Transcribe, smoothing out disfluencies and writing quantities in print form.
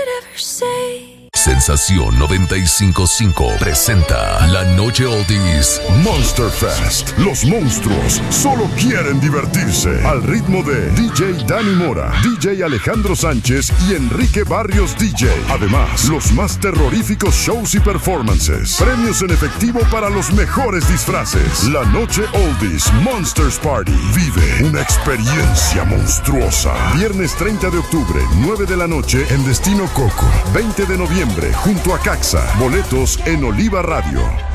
Sensación 95.5 presenta la noche oldies Monster Fest. Los monstruos solo quieren divertirse al ritmo de DJ Dani Mora, DJ Alejandro Sánchez y Enrique Barrios DJ. Además, los más terroríficos shows y performances. Premios en efectivo para los mejores disfraces. La noche oldies Monsters Party. Vive una experiencia monstruosa. Viernes 30 de octubre, 9 de la noche en Destino Coco. 20 de noviembre junto a Caxa. Boletos en Oliva Radio.